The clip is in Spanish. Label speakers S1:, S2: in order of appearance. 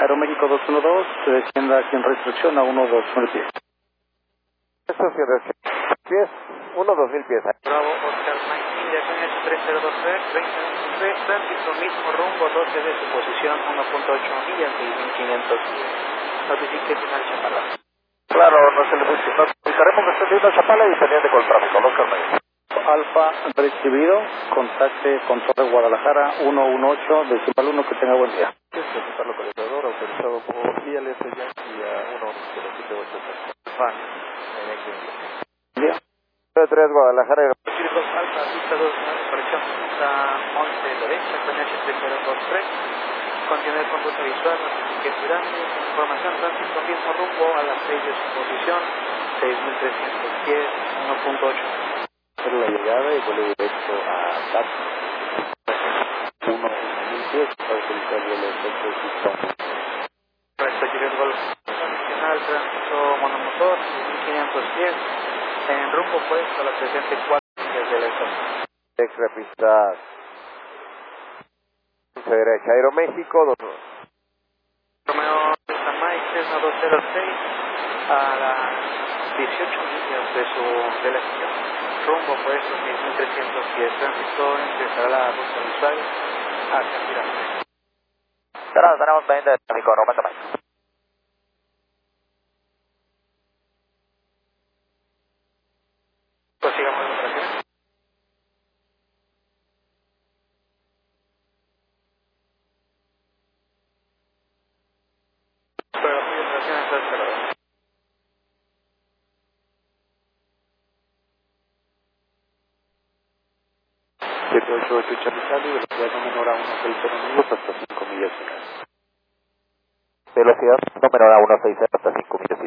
S1: Aeroméxico 212, se descienda aquí en restricción a 1-2,000 pies.
S2: Estación de pies, 1-2,000 pies.
S3: Bravo, Oscar Mike, India, Coñas 3023, 2023, tránsito mismo rumbo, 12 de su posición, 1.8 millas, 6.500 pies. Notifique final Chapala.
S2: Claro, nos indicaremos que esté viendo Chapala y pendiente con el tráfico, Oscar Mike.
S1: Alfa recibido, contacte con Torre Guadalajara 118, decimal 1, que tenga buen día.
S2: Está localizador autorizado por ILS Yankee a 10783. Fan, en
S1: Día.
S2: 3 Guadalajara.
S3: Circos Alfa, pista 2, corrección, pista 11 derecha, Coñas 3023. Continúe con ruta visual, notifique Pirámide, información tránsito mismo rumbo a las 6 de su posición, 6.300 pies, 1.8.
S1: La llegada y vuelo directo a TAP 1.000 pies para utilizar vuelo directo de Houston.
S3: Correcto, Juliet Golf. Adicional, tránsito monomotor, 6.500 pies, en rumbo opuesto a la presente 4 millas de la estación.
S2: Extra pista derecha, Aeroméxico 2.
S3: Romeo Delta Mike, Cessna 206, a las 18 millas de la estación. Rumbo opuesto, 6.300 pies, tránsito empezará la ruta visual hacia Pirámide.
S2: Tenemos 20 de tráfico, Romeo Mike.
S3: Prosigamos la operación. Pero la operación está esperada.
S1: 788 Chapizali, velocidad no menor a 1.6 hasta 5 millas.
S2: Velocidad no menor a 1.6 hasta 5 millas.